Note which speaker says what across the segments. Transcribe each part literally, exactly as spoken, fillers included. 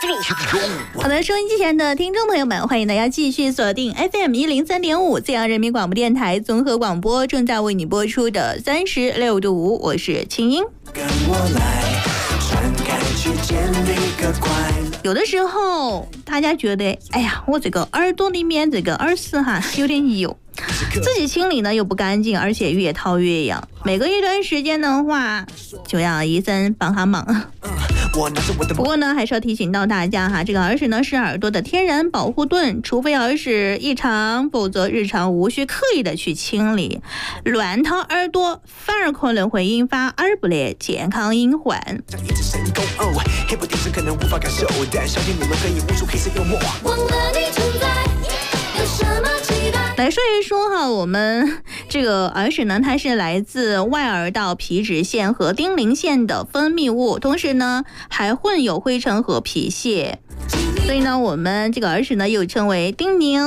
Speaker 1: 好的，收音机前的听众朋友们，欢迎大家继续锁定 F M 一零三点五 浙江人民广播电台综合广播，正在为你播出的三十六度五，我是青音。跟我来传开去见那个快乐。有的时候大家觉得，哎呀，我这个耳朵里面这个耳屎哈有点油，自己清理呢又不干净，而且越掏越痒。每隔一段时间的话，就让医生帮他忙。不过呢，还是要提醒到大家哈，这个耳屎呢是耳朵的天然保护盾，除非耳屎异常，否则日常无需刻意的去清理。乱掏耳朵反而可能会引发耳部的健康隐患。来说一说哈，我们这个耳屎呢，它是来自外耳道皮脂腺和丁零腺的分泌物，同时呢还混有灰尘和皮屑，所以呢我们这个耳屎呢又称为丁宁。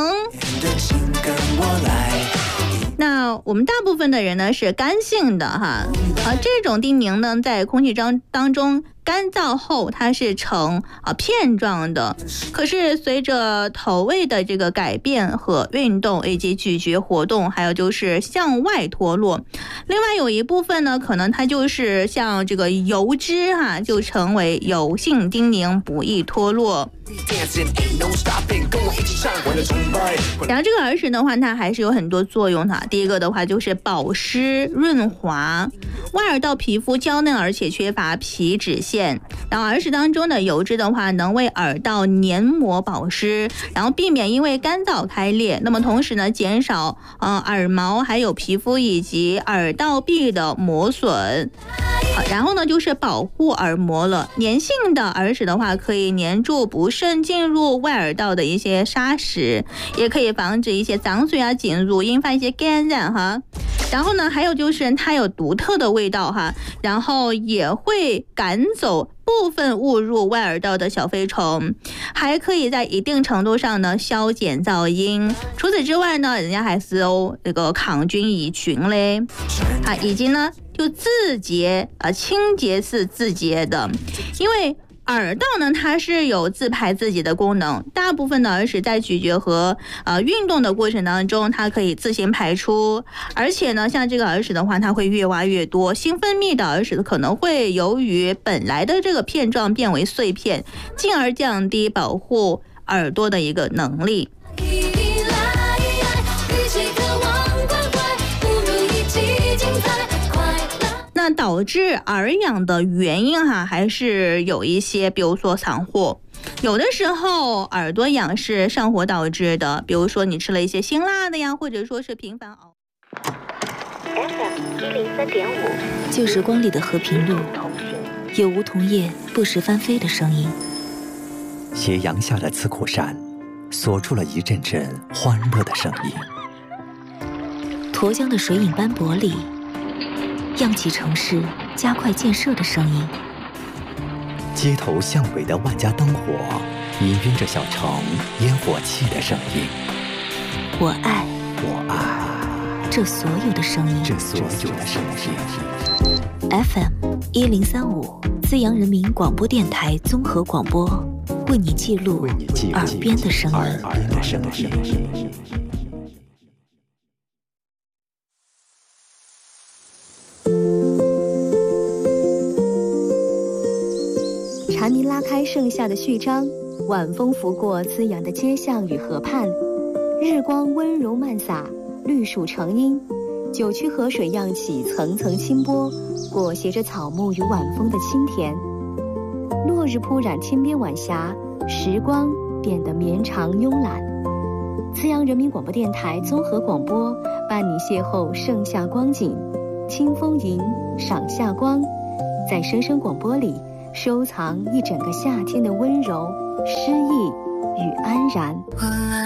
Speaker 1: 那我们大部分的人呢是干性的哈，啊这种丁宁呢在空气中当中干燥后它是呈啊片状的，可是随着头位的这个改变和运动以及咀嚼活动，还有就是向外脱落。另外有一部分呢可能它就是像这个油脂哈、啊，就成为油性丁宁，不易脱落。然后这个耳屎的话，它还是有很多作用的。第一个的话就是保湿润滑，外耳道皮肤娇嫩而且缺乏皮脂腺，然后耳屎当中的油脂的话能为耳道黏膜保湿，然后避免因为干燥开裂，那么同时呢减少呃耳毛还有皮肤以及耳道壁的磨损。好，然后呢就是保护耳膜了。粘性的耳屎的话可以粘住不慎进入外耳道的一些砂石，也可以防止一些脏水啊进入，引发一些感染哈。然后呢还有就是它有独特的味道哈，然后也会赶走部分误入外耳道的小飞虫，还可以在一定程度上呢消减噪音。除此之外呢，人家还是有这个抗菌抑菌嘞，啊，以及呢就自洁啊，清洁是自洁的，因为耳道呢它是有自排自己的功能，大部分的耳屎在咀嚼和呃运动的过程当中它可以自行排出，而且呢像这个耳屎的话它会越挖越多，新分泌的耳屎可能会由于本来的这个片状变为碎片，进而降低保护耳朵的一个能力。那导致耳痒的原因哈，还是有一些，比如说上火，有的时候耳朵痒是上火导致的，比如说你吃了一些辛辣的呀，或者说是频繁熬。
Speaker 2: F M 一零三点五，旧时光里的和平路，有梧桐叶不时翻飞的声音。
Speaker 3: 斜阳下的刺库山，锁住了一阵阵欢乐的声音。
Speaker 2: 沱江的水影斑驳里，漾起城市加快建设的声音。
Speaker 3: 街头巷尾的万家灯火，氤氲着小城烟火气的声音。
Speaker 2: 我爱，
Speaker 3: 我爱
Speaker 2: 这所有的声音，
Speaker 3: 这所有的声音。
Speaker 2: F M 一零三五，资阳人民广播电台综合广播，为你记录耳边的声音。
Speaker 3: 耳边的声音。
Speaker 4: 蝉鸣拉开盛夏的序章，晚风拂过滋养的街巷与河畔，日光温柔漫洒，绿树成荫，九曲河水漾起层层清波，裹挟着草木与晚风的清甜。落日铺染天边晚霞，时光变得绵长慵懒。资阳人民广播电台综合广播伴你邂逅盛夏光景，清风吟，赏夏光，在声声广播里收藏一整个夏天的温柔、诗意与安然。